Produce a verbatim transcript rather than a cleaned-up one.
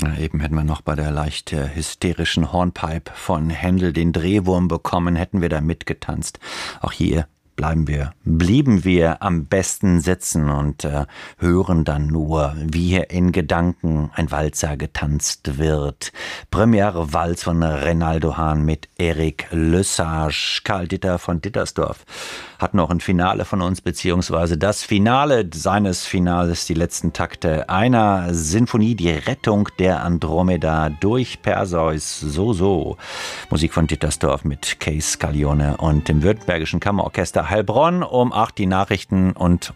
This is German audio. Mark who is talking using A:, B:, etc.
A: Na, eben hätten wir noch bei der leicht äh, hysterischen Hornpipe von Händel den Drehwurm bekommen, hätten wir da mitgetanzt. Auch hier bleiben wir, blieben wir am besten sitzen und äh, hören dann nur, wie hier in Gedanken ein Walzer getanzt wird. Premiere Walz von Renaldo Hahn mit Eric Lesage. Karl Ditter von Dittersdorf hat noch ein Finale von uns, beziehungsweise das Finale seines Finales, die letzten Takte einer Sinfonie, die Rettung der Andromeda durch Perseus. So, so. Musik von Dittersdorf mit Case Scaglione und dem Württembergischen Kammerorchester Heilbronn. Um acht die Nachrichten und